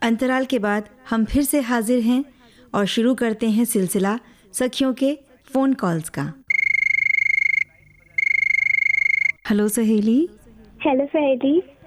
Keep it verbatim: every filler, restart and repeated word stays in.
अंतराल के बाद हम फिर से हाजिर हैं और शुरू करते हैं सिलसिला सखियों के फ़ोन कॉल्स का। हेलो सहेली। हेलो सहेली।